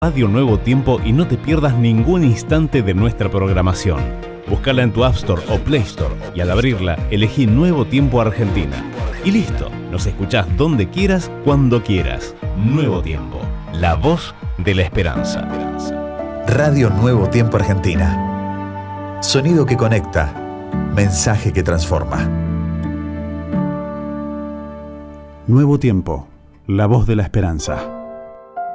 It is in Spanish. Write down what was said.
Radio Nuevo Tiempo y no te pierdas ningún instante de nuestra programación. Búscala en tu App Store o Play Store y al abrirla, elegí Nuevo Tiempo Argentina. Y listo, nos escuchás donde quieras, cuando quieras. Nuevo Tiempo, la voz de la esperanza. Radio Nuevo Tiempo Argentina. Sonido que conecta, mensaje que transforma. Nuevo Tiempo, la voz de la esperanza.